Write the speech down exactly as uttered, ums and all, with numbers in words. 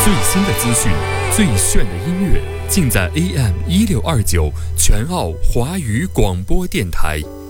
最新的资讯，最炫的音乐，尽在 A M 一六二九全澳华语广播电台。